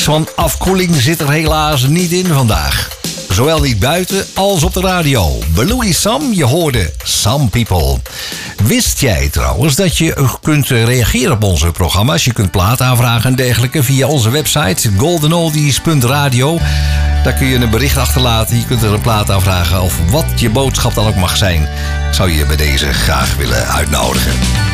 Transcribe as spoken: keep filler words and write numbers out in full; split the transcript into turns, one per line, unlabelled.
Van afkoeling zit er helaas niet in vandaag. Zowel niet buiten als op de radio. Louis Sam, je hoorde Some People. Wist jij trouwens dat je kunt reageren op onze programma's? Je kunt plaat aanvragen en dergelijke via onze website golden oldies punt radio. Daar kun je een bericht achterlaten. Je kunt er een plaat aanvragen of wat je boodschap dan ook mag zijn. Ik zou je bij deze graag willen uitnodigen.